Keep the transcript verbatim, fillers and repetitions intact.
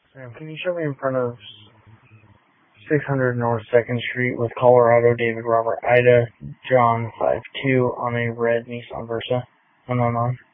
Sam, can you show me in front of six hundred North second Street with Colorado, David, Robert, Ida, John, five two on a red Nissan Versa, one oh nine?